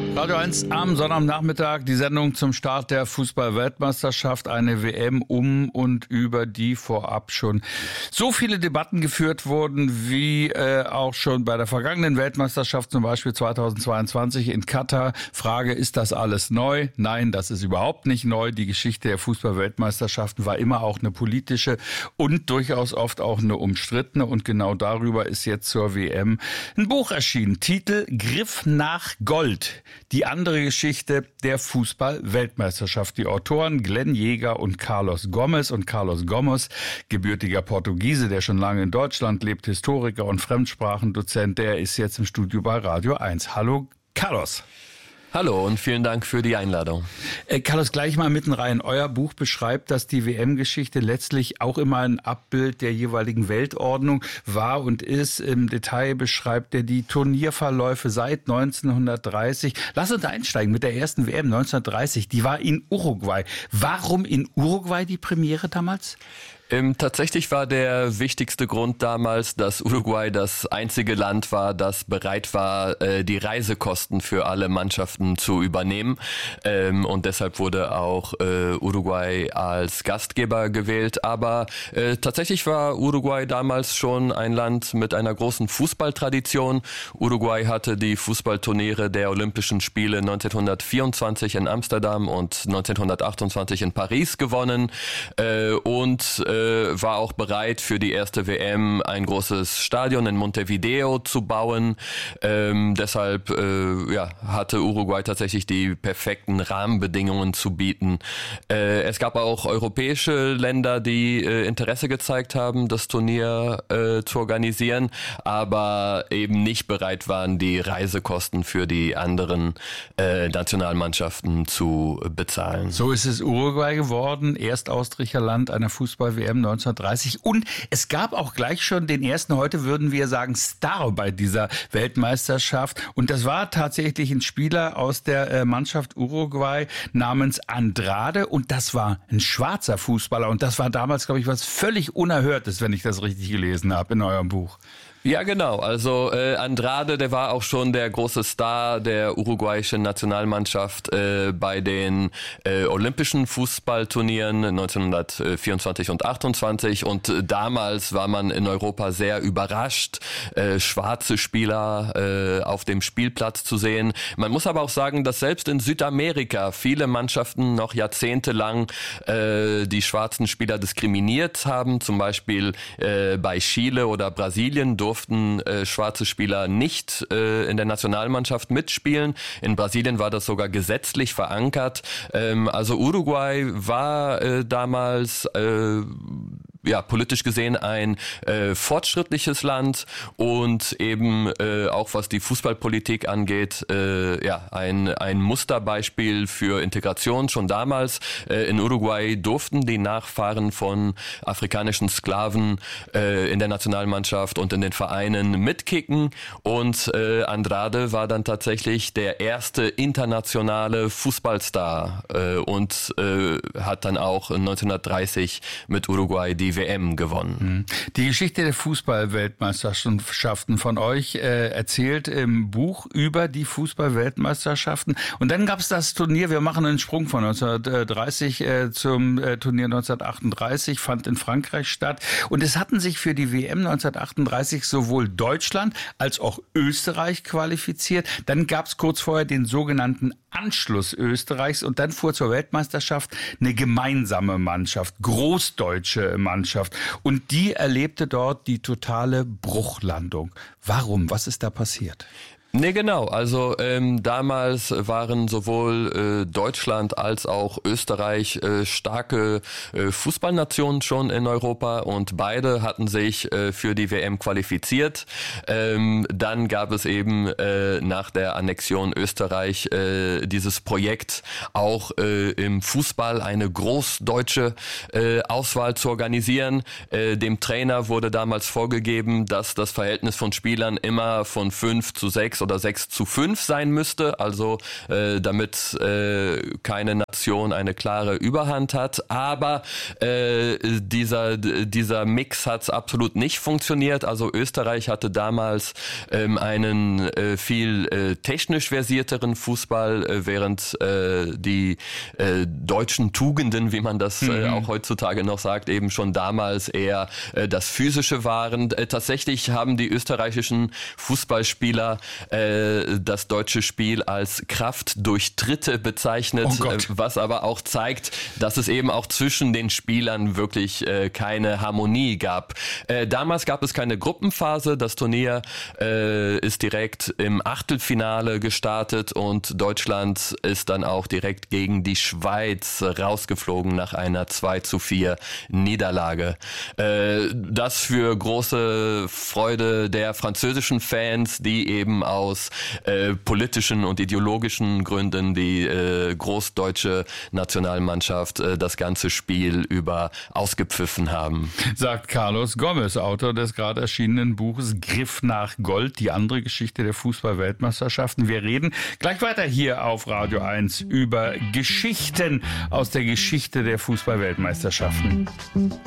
Radio 1 am Sonnabendnachmittag, die Sendung zum Start der Fußball-Weltmeisterschaft, eine WM um und über die vorab schon so viele Debatten geführt wurden, wie auch schon bei der vergangenen Weltmeisterschaft, zum Beispiel 2022 in Katar. Frage, ist das alles neu? Nein, das ist überhaupt nicht neu. Die Geschichte der Fußball-Weltmeisterschaften war immer auch eine politische und durchaus oft auch eine umstrittene, und genau darüber ist jetzt zur WM ein Buch erschienen. Titel: Griff nach Gold. Die andere Geschichte der Fußball-Weltmeisterschaft. Die Autoren Glenn Jäger und Carlos Gomes. Und Carlos Gomes, gebürtiger Portugiese, der schon lange in Deutschland lebt, Historiker und Fremdsprachendozent, der ist jetzt im Studio bei Radio 1. Hallo Carlos. Hallo und vielen Dank für die Einladung. Carlos, gleich mal mitten rein. Euer Buch beschreibt, dass die WM-Geschichte letztlich auch immer ein Abbild der jeweiligen Weltordnung war und ist. Im Detail beschreibt er die Turnierverläufe seit 1930. Lass uns einsteigen mit der ersten WM 1930. Die war in Uruguay. Warum in Uruguay die Premiere damals? Tatsächlich war der wichtigste Grund damals, dass Uruguay das einzige Land war, das bereit war, die Reisekosten für alle Mannschaften zu übernehmen. Und deshalb wurde auch Uruguay als Gastgeber gewählt. Aber tatsächlich war Uruguay damals schon ein Land mit einer großen Fußballtradition. Uruguay hatte die Fußballturniere der Olympischen Spiele 1924 in Amsterdam und 1928 in Paris gewonnen. Und war auch bereit, für die erste WM ein großes Stadion in Montevideo zu bauen. Deshalb hatte Uruguay tatsächlich die perfekten Rahmenbedingungen zu bieten. Es gab auch europäische Länder, die Interesse gezeigt haben, das Turnier zu organisieren, aber eben nicht bereit waren, die Reisekosten für die anderen Nationalmannschaften zu bezahlen. So ist es Uruguay geworden, Erstausrichterland einer Fußball-WM 1930. Und es gab auch gleich schon den ersten, heute würden wir sagen, Star bei dieser Weltmeisterschaft. Und das war tatsächlich ein Spieler aus der Mannschaft Uruguay namens Andrade. Und das war ein schwarzer Fußballer. Und das war damals, glaube ich, was völlig Unerhörtes, wenn ich das richtig gelesen habe in eurem Buch. Ja, genau. Also Andrade, der war auch schon der große Star der uruguayischen Nationalmannschaft bei den olympischen Fußballturnieren 1924 und 28. Und damals war man in Europa sehr überrascht, schwarze Spieler auf dem Spielplatz zu sehen. Man muss aber auch sagen, dass selbst in Südamerika viele Mannschaften noch jahrzehntelang die schwarzen Spieler diskriminiert haben. Zum Beispiel bei Chile oder Brasilien durften schwarze Spieler nicht in der Nationalmannschaft mitspielen. In Brasilien war das sogar gesetzlich verankert. Also Uruguay war damals politisch gesehen ein fortschrittliches Land und eben auch was die Fußballpolitik angeht, ein Musterbeispiel für Integration. Schon damals in Uruguay durften die Nachfahren von afrikanischen Sklaven in der Nationalmannschaft und in den Vereinen mitkicken, und Andrade war dann tatsächlich der erste internationale Fußballstar und hat dann auch 1930 mit Uruguay die WM gewonnen. Die Geschichte der Fußball-Weltmeisterschaften von euch erzählt im Buch über die Fußball-Weltmeisterschaften. Und dann gab es das Turnier, wir machen einen Sprung von 1930 zum Turnier 1938, fand in Frankreich statt. Und es hatten sich für die WM 1938 sowohl Deutschland als auch Österreich qualifiziert. Dann gab es kurz vorher den sogenannten Anschluss Österreichs, und dann fuhr zur Weltmeisterschaft eine gemeinsame Mannschaft, großdeutsche Mannschaft, und die erlebte dort die totale Bruchlandung. Warum? Was ist da passiert? Nee, genau. Also damals waren sowohl Deutschland als auch Österreich starke Fußballnationen schon in Europa, und beide hatten sich für die WM qualifiziert. Dann gab es eben nach der Annexion Österreich dieses Projekt, auch im Fußball eine großdeutsche Auswahl zu organisieren. Dem Trainer wurde damals vorgegeben, dass das Verhältnis von Spielern immer von 5 zu 6 6 oder 6:5 sein müsste, also damit keine Nation eine klare Überhand hat. Aber dieser Mix hat absolut nicht funktioniert. Also Österreich hatte damals einen viel technisch versierteren Fußball, während die deutschen Tugenden, wie man das auch heutzutage noch sagt, eben schon damals eher das Physische waren. Tatsächlich haben die österreichischen Fußballspieler das deutsche Spiel als Kraft durch Tritte bezeichnet, was aber auch zeigt, dass es eben auch zwischen den Spielern wirklich keine Harmonie gab. Damals gab es keine Gruppenphase. Das Turnier ist direkt im Achtelfinale gestartet und Deutschland ist dann auch direkt gegen die Schweiz rausgeflogen nach einer 2:4 Niederlage. Das für große Freude der französischen Fans, die eben aus politischen und ideologischen Gründen die großdeutsche Nationalmannschaft das ganze Spiel über ausgepfiffen haben. Sagt Carlos Gomez, Autor des gerade erschienenen Buches Griff nach Gold, die andere Geschichte der Fußball-Weltmeisterschaften. Wir reden gleich weiter hier auf Radio 1 über Geschichten aus der Geschichte der Fußball-Weltmeisterschaften.